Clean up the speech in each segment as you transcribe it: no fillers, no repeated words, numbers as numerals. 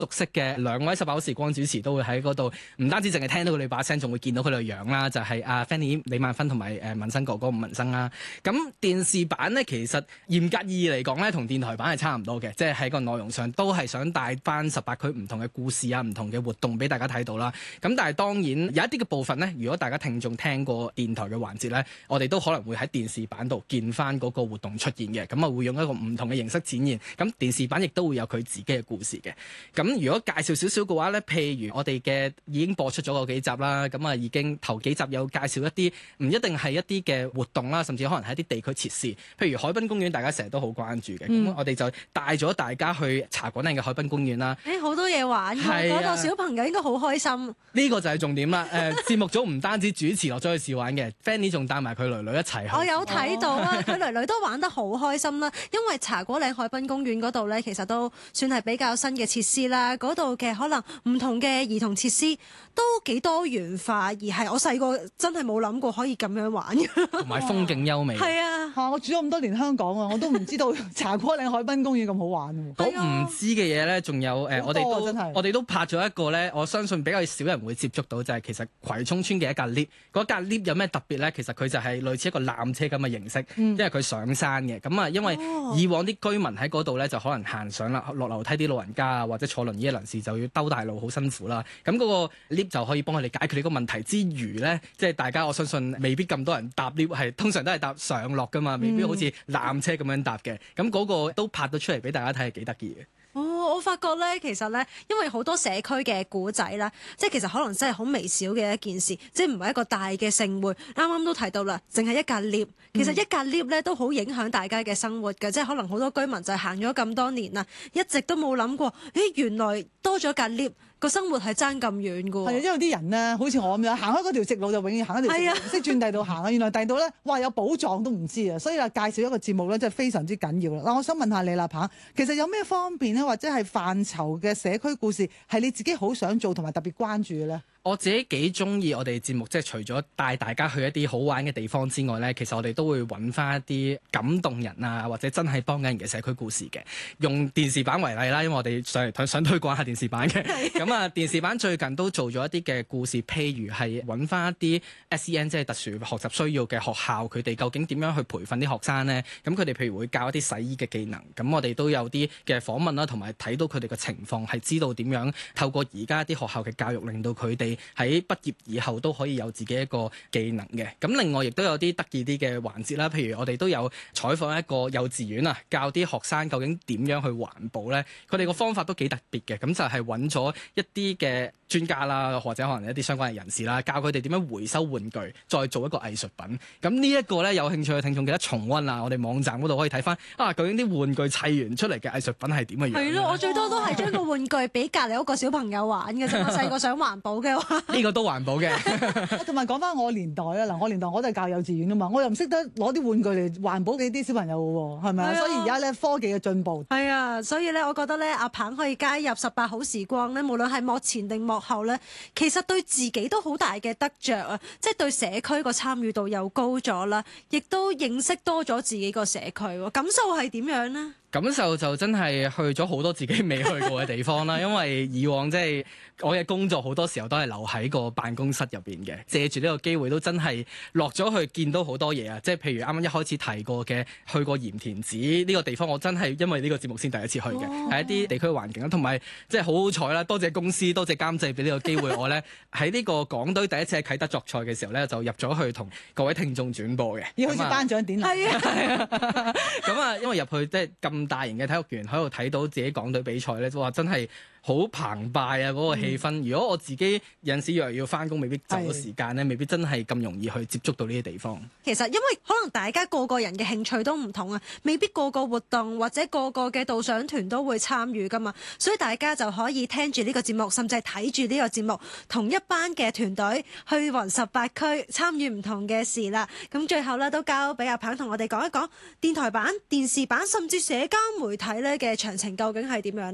熟悉嘅兩位18號時光主持都會喺嗰度，唔單止淨係聽到佢哋把聲，仲會見到佢哋樣啦，就係阿 Fanny 李萬芬同埋文生哥哥伍文生啦。咁電視版咧，其實嚴格意義嚟講咧，同電台版係差唔多嘅，即係喺個內容上都係想帶翻18區唔同嘅故事啊、唔同嘅活動俾大家睇到啦。咁但係當然有一啲嘅部分咧，如果大家聽眾聽過電台嘅環節咧，我哋都可能會喺電視版度見翻嗰個活動出現嘅，咁啊會用一個唔同嘅形式展現。咁電視版亦都會有佢自己嘅故事嘅。咁如果介紹少少嘅話咧，譬如我哋嘅已經播出咗嗰幾集啦，咁啊已經頭幾集有介紹一啲唔一定係一啲嘅活動啦，甚至可能係一啲地區設施，譬如海濱公園，大家成日都好關注嘅。咁我哋就帶咗大家去茶果嶺嘅海濱公園啦。 好多嘢玩㗎，嗰度小朋友應該好開心。 呢個就係重點啦。節目組唔單止主持落咗去試玩嘅，Fanny 仲帶埋佢囡囡一齊去。 我有睇到啊，佢囡囡都玩得好開心啦。因為茶果嶺海濱公園嗰度咧，其實都算係比較新嘅設施啦。嗰度嘅可能唔同嘅兒童設施都幾多元化，而係我細個真係冇諗過可以咁樣玩嘅， 同埋風景優美。 係啊， 我住咗咁多年香港啊，我都唔知道茶果嶺海濱公園咁好玩喎。 咁唔知嘅嘢咧，仲有我哋都拍咗一個咧，我相信比較少人會接觸到，就係其實葵涌村嘅一架 lift。嗰架 lift 有咩特別咧？其實佢就係類似一個纜車咁嘅形式，因為佢上山嘅。咁啊，因為以往啲居民喺嗰度咧，就可能行上啦落樓梯，啲老人家啊或者坐輪椅嘅人士就要兜大路，好辛苦啦。咁嗰個 lift 就可以幫佢哋解決呢個問題之餘咧，即係大家我相信未必咁多人搭 lift，係通常都係搭上落噶嘛，未必好似纜車咁樣搭嘅。咁嗰個都拍到出嚟俾大家睇，係幾得意嘅。 我發覺咧，其實咧，因為好多社區嘅古仔啦，即係其實可能真係好微小嘅一件事，即係唔係一個大嘅盛會。啱啱都提到啦，淨係一架 lift，其實一架 lift 咧都好影響大家嘅生活嘅，即係可能好多居民就係行咗咁多年啦，一直都冇諗過，原來多咗架 lift。個生活係爭咁遠㗎喎。 係啊，因為啲人咧，好似我咁樣行開嗰條直路就永遠行一條直路，唔識轉第度行啊。原來第度咧，哇有寶藏都唔知啊。所以啊，介紹一個節目咧，真係非常之緊要啦。嗱，我想問下你啦，鵬，其實有咩方面咧，或者係範疇嘅社區故事係你自己好想做同埋特別關注嘅咧？ 我自己幾中意我哋節目，即係除咗帶大家去一啲好玩嘅地方之外呢，其實我哋都會揾翻一啲感動人啊，或者真係幫緊人嘅社區故事嘅。用電視版為例啦，因為我哋想推廣下電視版嘅。咁啊，電視版最近都做咗一啲嘅故事，譬如係揾翻一啲 SEN 即係特殊學習需要嘅學校，佢哋究竟點樣去培訓啲學生呢？咁佢哋譬如會教一啲洗衣嘅技能，咁我哋都有啲嘅訪問啦，同埋睇到佢哋嘅情況，係知道點樣透過而家啲學校嘅教育，令到佢哋喺畢業以後都可以有自己一個技能嘅。咁另外亦都有啲得意啲嘅環節啦，譬如我哋都有採訪一個幼稚園啊，教啲學生究竟點樣去環保呢？佢哋個方法都幾特別嘅，咁就係揾咗一啲嘅專家啦，或者可能一啲相關嘅人士啦，教佢哋點樣回收玩具，再做一個藝術品。咁呢一個呢，有興趣嘅聽眾記得重溫啊！我哋網站嗰度可以睇翻究竟啲玩具砌完出嚟嘅藝術品係點嘅樣。 係咯，我最多都係將個玩具俾隔離屋個小朋友玩嘅啫。我細個想環保嘅話， 呢個都環保嘅。 同埋講翻我年代啊，嗱，我年代我都係教幼稚園噶嘛，我又唔識得攞啲玩具嚟環保俾啲小朋友喎，係咪啊？所以而家咧科技嘅進步係啊，所以咧我覺得咧阿鵬可以加入18好時光咧，無論係幕前定幕後咧，其實對自己都好大嘅得着啊！即係對社區個參與度又高咗啦，亦都認識多咗自己個社區喎，感受係點樣呢？ 感受就真係去咗好多自己未去過嘅地方啦，因為以往即係我嘅工作好多時候都係留喺個辦公室入邊嘅，借住呢個機會都真係落咗去見到好多嘢啊！即係譬如啱啱一開始提過嘅去過鹽田梓呢個地方，我真係因為呢個節目先第一次去嘅，係一啲地區環境啦，同埋即係好好彩啦，多謝公司，多謝監製俾呢個機會我咧喺呢個港隊第一次喺啟德作賽嘅時候咧，就入咗去同各位聽眾轉播嘅， 要好似頒獎典禮係啊， 咁啊，因為入去即係咁大型嘅體育園喺度睇到自己港隊比賽咧，哇！真係好澎湃啊！嗰個氣氛，如果我自己有陣時若要翻工，未必就到時間咧，未必真係咁容易去接觸到呢啲地方。 其實因為可能大家個人嘅興趣都唔同啊，未必個活動或者個嘅導賞團都會參與噶嘛，所以大家就可以聽住呢個節目，甚至係睇住呢個節目，同一班嘅團隊去勻18區參與唔同嘅事啦。咁最後咧都交俾阿鵬同我哋講一講電台版、電視版甚至社交媒體咧嘅詳情究竟係點樣呢？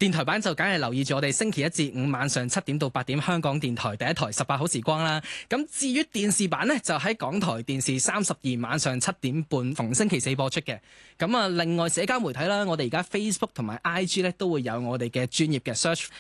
電台版就梗係留意住我哋星期一至五晚上7點到8點香港電台第一台18好時光啦。咁至於電視版呢，就喺港台電視32晚上7點半逢星期四播出嘅。咁另外社交媒體啦，我哋而家 Facebook 同埋 IG 咧都會有我哋嘅專頁嘅 search